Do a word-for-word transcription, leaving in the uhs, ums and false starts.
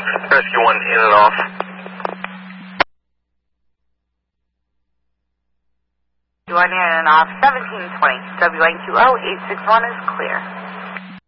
Rescue one in and off. Rescue one in and off, seventeen twenty. W nine two zero eight six one is clear.